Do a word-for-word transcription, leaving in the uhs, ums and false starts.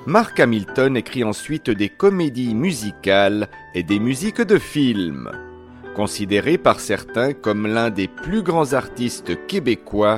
Marc Hamilton écrit ensuite des comédies musicales et des musiques de films. Considéré par certains comme l'un des plus grands artistes québécois,